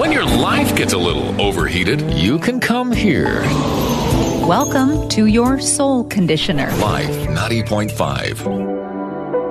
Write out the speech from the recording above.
When your life gets a little overheated, you can come here. Welcome to your soul conditioner. Life 90.5.